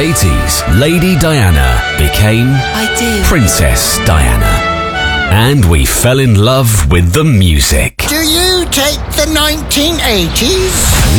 80s, Lady Diana became Princess Diana. And we fell in love with the music. Do you take the 1980s?